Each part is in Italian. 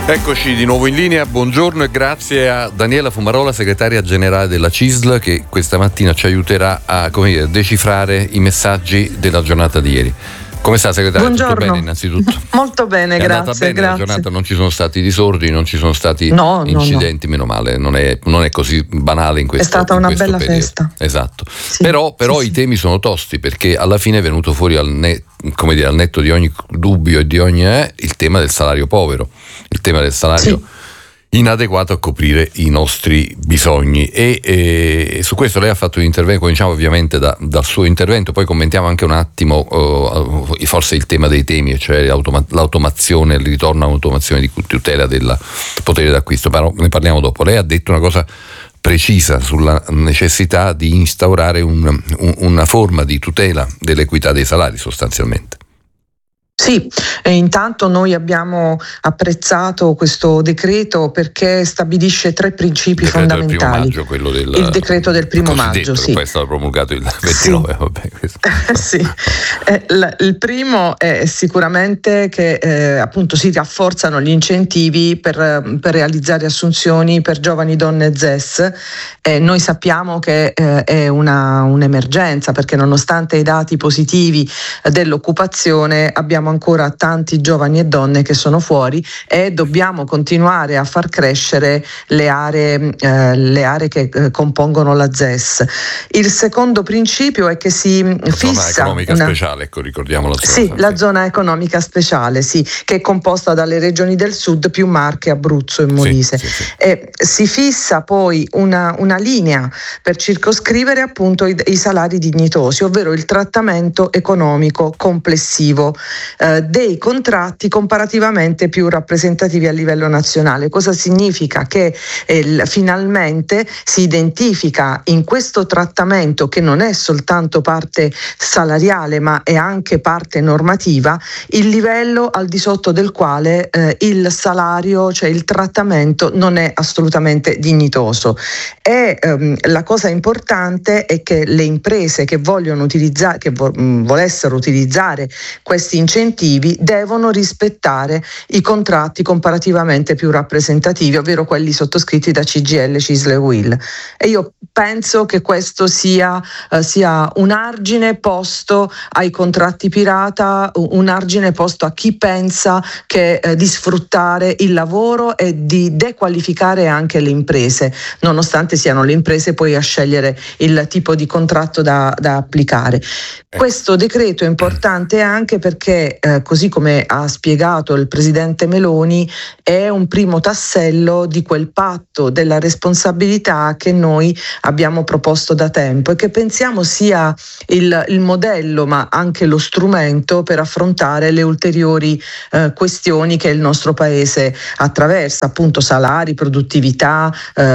Eccoci di nuovo in linea, buongiorno e grazie a Daniela Fumarola, segretaria generale della CISL, che questa mattina ci aiuterà a decifrare i messaggi della giornata di ieri. Come sta, segretaria? Buongiorno. Tutto bene innanzitutto? Molto bene, è grazie. È andata bene grazie. la giornata, non ci sono stati disordini, non ci sono stati incidenti, no. Meno male, non è così banale in questo È stata una bella periodo. Festa. Esatto. Sì, però sì. I temi sono tosti, perché alla fine è venuto fuori al netto di ogni dubbio e di ogni il tema del salario povero, il tema del salario inadeguato a coprire i nostri bisogni e su questo lei ha fatto un intervento. Cominciamo ovviamente dal suo intervento, poi commentiamo anche un attimo forse il tema dei temi, cioè l'automazione, il ritorno all'automazione di tutela del potere d'acquisto, però ne parliamo dopo. Lei ha detto una cosa precisa sulla necessità di instaurare una forma di tutela dell'equità dei salari, sostanzialmente. Sì, intanto noi abbiamo apprezzato questo decreto perché stabilisce 3 principi fondamentali. Il decreto del 1 maggio, sì. Che poi è stato promulgato il 29. Sì. Vabbè, sì. Il primo è sicuramente che appunto si rafforzano gli incentivi per realizzare assunzioni per giovani donne e ZES. Noi sappiamo che è un'emergenza, perché nonostante i dati positivi dell'occupazione abbiamo ancora tanti giovani e donne che sono fuori e dobbiamo continuare a far crescere le aree che compongono la ZES. Il secondo principio è che si fissa zona economica speciale, ecco, ricordiamo la zona. Sì, la zona economica speciale, sì, che è composta dalle regioni del sud più Marche, Abruzzo e Molise. Sì. E si fissa poi una linea per circoscrivere appunto i salari dignitosi, ovvero il trattamento economico complessivo dei contratti comparativamente più rappresentativi a livello nazionale. Cosa significa? Che finalmente si identifica in questo trattamento, che non è soltanto parte salariale ma è anche parte normativa, il livello al di sotto del quale il salario, cioè il trattamento, non è assolutamente dignitoso. E la cosa importante è che le imprese che vogliono utilizzare, volessero utilizzare questi incentivi, devono rispettare i contratti comparativamente più rappresentativi, ovvero quelli sottoscritti da CGIL, CISL e UIL. E io penso che questo sia un argine posto ai contratti pirata, un argine posto a chi pensa di sfruttare il lavoro e di dequalificare anche le imprese, nonostante siano le imprese poi a scegliere il tipo di contratto da applicare. Questo decreto è importante anche perché, così come ha spiegato il presidente Meloni, è un primo tassello di quel patto della responsabilità che noi abbiamo proposto da tempo e che pensiamo sia il modello, ma anche lo strumento per affrontare le ulteriori questioni che il nostro paese attraversa, appunto salari, produttività,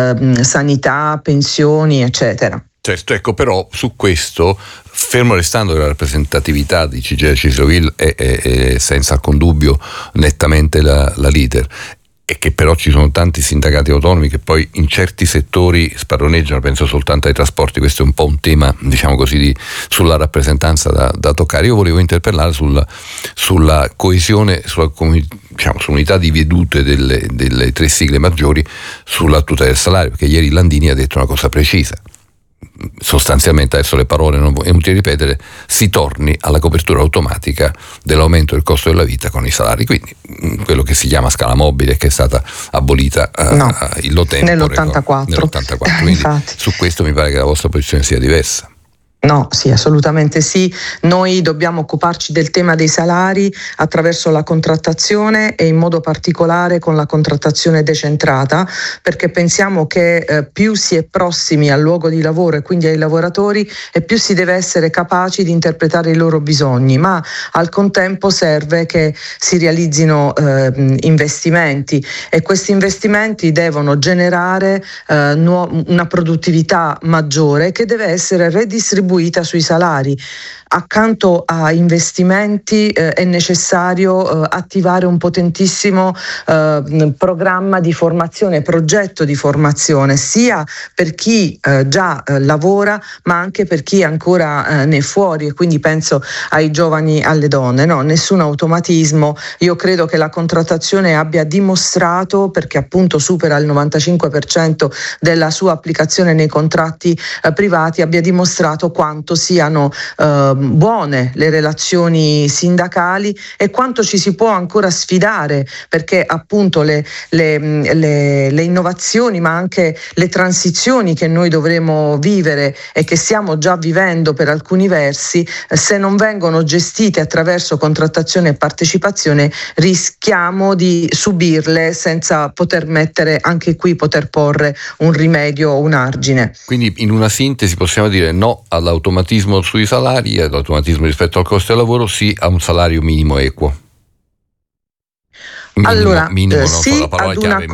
sanità, pensioni, eccetera. Certo, ecco, però su questo, fermo restando la rappresentatività di CGIL, CISL, UIL è senza alcun dubbio nettamente la leader, e che però ci sono tanti sindacati autonomi che poi in certi settori spadroneggiano, penso soltanto ai trasporti. Questo è un po' un tema, diciamo così, sulla rappresentanza da toccare. Io volevo interpellare sulla coesione, sull'unità di vedute delle 3 sigle maggiori sulla tutela del salario, perché ieri Landini ha detto una cosa precisa. Sostanzialmente, adesso le parole non è inutile ripetere, si torni alla copertura automatica dell'aumento del costo della vita con i salari, quindi quello che si chiama scala mobile, che è stata abolita illo tempore nell'84. Quindi su questo mi pare che la vostra posizione sia diversa. No, sì, assolutamente sì. Noi dobbiamo occuparci del tema dei salari attraverso la contrattazione e in modo particolare con la contrattazione decentrata, perché pensiamo che più si è prossimi al luogo di lavoro e quindi ai lavoratori e più si deve essere capaci di interpretare i loro bisogni, ma al contempo serve che si realizzino investimenti, e questi investimenti devono generare una produttività maggiore che deve essere redistribuita sui salari. accanto a investimenti è necessario attivare un potentissimo programma di formazione, progetto di formazione, sia per chi già lavora, ma anche per chi ancora ne è fuori, e quindi penso ai giovani, alle donne. No, nessun automatismo. Io credo che la contrattazione abbia dimostrato, perché appunto supera il 95% della sua applicazione nei contratti privati, abbia dimostrato quanto siano buone le relazioni sindacali e quanto ci si può ancora sfidare, perché appunto le innovazioni, ma anche le transizioni che noi dovremo vivere e che stiamo già vivendo per alcuni versi, se non vengono gestite attraverso contrattazione e partecipazione, rischiamo di subirle senza poter mettere, anche qui poter porre un rimedio o un argine. Quindi in una sintesi possiamo dire no all'automatismo sui salari, all'automatismo rispetto al costo del lavoro, sì a un salario minimo equo. Minimo, sì, ad una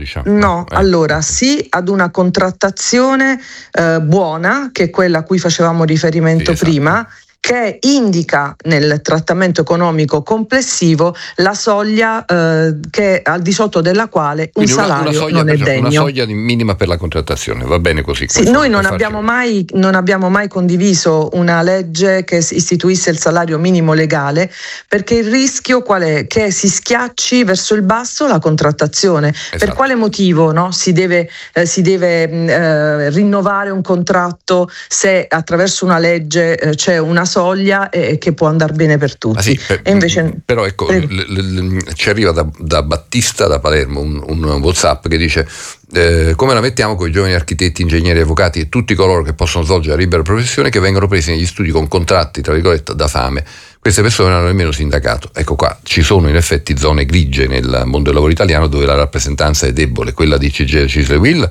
sì ad una contrattazione buona, che è quella a cui facevamo riferimento prima, che indica nel trattamento economico complessivo la soglia che al di sotto della quale un salario non è degno. Una soglia minima per la contrattazione, va bene così. Sì, noi non abbiamo mai condiviso una legge che istituisse il salario minimo legale, perché il rischio qual è? Che si schiacci verso il basso la contrattazione. Esatto. Per quale motivo, no? Si deve rinnovare un contratto se attraverso una legge c'è una soglia che può andare bene per tutti. E invece, però ecco, ci arriva da Battista da Palermo un WhatsApp che dice come la mettiamo con i giovani architetti, ingegneri, avvocati e tutti coloro che possono svolgere la libera professione, che vengono presi negli studi con contratti tra virgolette da fame. Queste persone non hanno nemmeno sindacato. Ecco qua, ci sono in effetti zone grigie nel mondo del lavoro italiano dove la rappresentanza è debole. Quella di CGIL, CISL e UIL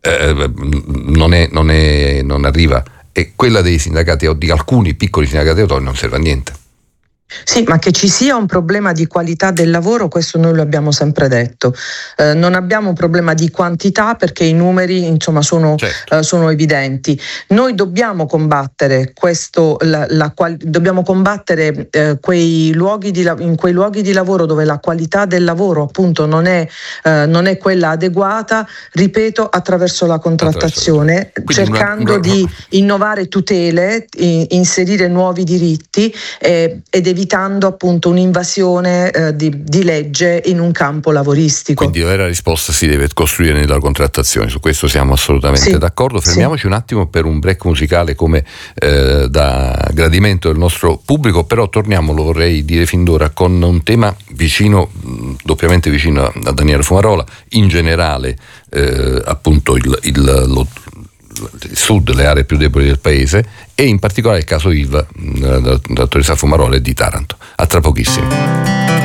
non arriva, e quella dei sindacati o di alcuni piccoli sindacati autonomi non serve a niente. Sì, ma che ci sia un problema di qualità del lavoro, questo noi lo abbiamo sempre detto. Non abbiamo un problema di quantità, perché i numeri insomma sono evidenti. Noi dobbiamo combattere dobbiamo combattere in quei luoghi di lavoro dove la qualità del lavoro appunto non è quella adeguata, ripeto, attraverso la contrattazione, cercando di innovare tutele, inserire nuovi diritti ed evitando appunto un'invasione di legge in un campo lavoristico. Quindi la vera risposta si deve costruire nella contrattazione, su questo siamo assolutamente d'accordo. Fermiamoci un attimo per un break musicale come da gradimento del nostro pubblico, però torniamo, lo vorrei dire fin d'ora, con un tema doppiamente vicino a Daniele Fumarola, in generale appunto il sud, le aree più deboli del paese, e in particolare il caso Ilva, della dottoressa Fumarola, e di Taranto. A tra pochissimo.